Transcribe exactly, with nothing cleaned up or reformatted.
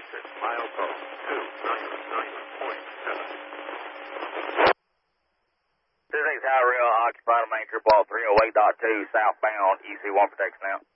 exit, milepost two nine nine point seven. This is High Rail, occupied main trip ball three oh eight point two, southbound, E C one for text now.